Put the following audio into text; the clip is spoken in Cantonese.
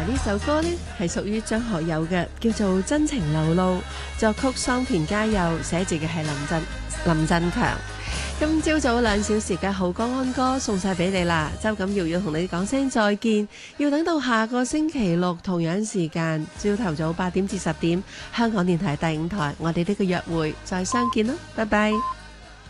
呢首歌呢係屬於張學友嘅，叫做《真情流露》，作曲桑田佳祐，寫字嘅係林振強。今朝早2小時嘅好歌安歌送晒俾你啦，周錦瑤要同你講聲再見，要等到下個星期六同樣時間，朝頭早8點至10點，香港電台第5台，我哋呢個約會再相見啦，拜拜。